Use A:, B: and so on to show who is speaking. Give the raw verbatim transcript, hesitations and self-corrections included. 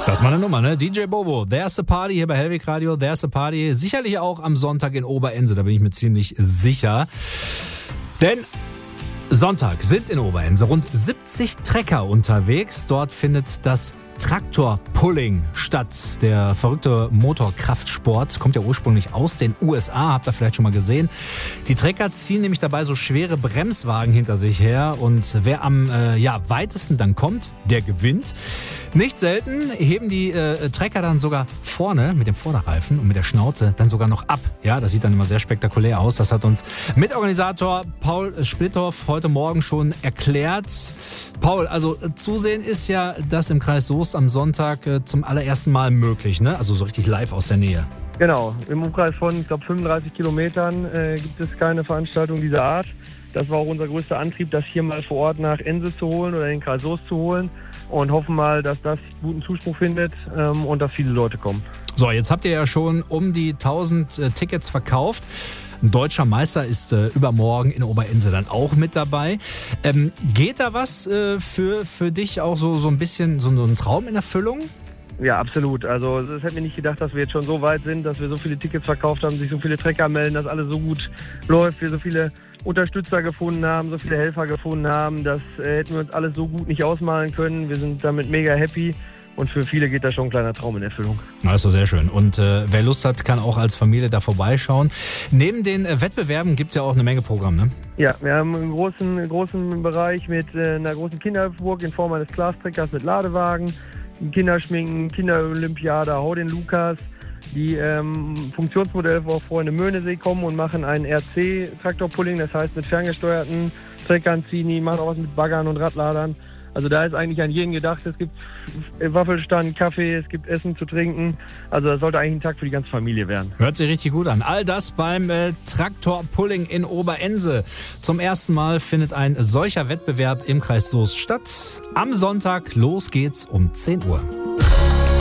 A: Das ist meine Nummer, ne? D J Bobo, There's a Party hier bei Hellweg Radio, There's a Party. Sicherlich auch am Sonntag in Oberense, da bin ich mir ziemlich sicher. Denn Sonntag sind in Oberense rund siebzig Trecker unterwegs. Dort findet das Traktor-Pulling statt. Der verrückte Motorkraftsport kommt ja ursprünglich aus den U S A, habt ihr vielleicht schon mal gesehen. Die Trecker ziehen nämlich dabei so schwere Bremswagen hinter sich her und wer am äh, ja, weitesten dann kommt, der gewinnt. Nicht selten heben die äh, Trecker dann sogar vorne mit dem Vorderreifen und mit der Schnauze dann sogar noch ab. Ja, das sieht dann immer sehr spektakulär aus. Das hat uns Mitorganisator Paul Splitthoff heute Morgen schon erklärt. Paul, also äh, zusehen ist ja das im Kreis Soest am Sonntag äh, zum allerersten Mal möglich, ne? Also so richtig live aus der Nähe.
B: Genau, im Umkreis von, ich glaube, fünfunddreißig Kilometern äh, gibt es keine Veranstaltung dieser Art. Das war auch unser größter Antrieb, das hier mal vor Ort nach Ense zu holen oder in den Kreis Soest zu holen. Und hoffen mal, dass das guten Zuspruch findet ähm, und dass viele Leute kommen.
A: So, jetzt habt ihr ja schon um die tausend äh, Tickets verkauft. Ein deutscher Meister ist äh, übermorgen in Oberense dann auch mit dabei. Ähm, geht da was äh, für, für dich auch so, so ein bisschen so ein Traum in Erfüllung?
B: Ja, absolut. Also es hätte mir nicht gedacht, dass wir jetzt schon so weit sind, dass wir so viele Tickets verkauft haben, sich so viele Trecker melden, dass alles so gut läuft, wir so viele Unterstützer gefunden haben, so viele Helfer gefunden haben. Das äh, hätten wir uns alles so gut nicht ausmalen können. Wir sind damit mega happy. Und für viele geht da schon ein kleiner Traum in Erfüllung.
A: Also sehr schön. Und äh, wer Lust hat, kann auch als Familie da vorbeischauen. Neben den äh, Wettbewerben gibt es ja auch eine Menge Programm, ne?
B: Ja, wir haben einen großen, großen Bereich mit äh, einer großen Kinderburg in Form eines Glastreckers mit Ladewagen, Kinderschminken, Kinderolympiade, Hau den Lukas. Die ähm, Funktionsmodelle, wo auch Freunde Möhnesee kommen und machen ein R C-Traktorpulling, das heißt mit ferngesteuerten Treckern ziehen, die machen auch was mit Baggern und Radladern. Also da ist eigentlich an jeden gedacht, es gibt Waffelstand, Kaffee, es gibt Essen zu trinken. Also das sollte eigentlich ein Tag für die ganze Familie werden.
A: Hört sich richtig gut an. All das beim äh, Traktorpulling in Oberense. Zum ersten Mal findet ein solcher Wettbewerb im Kreis Soest statt. Am Sonntag, los geht's um zehn Uhr.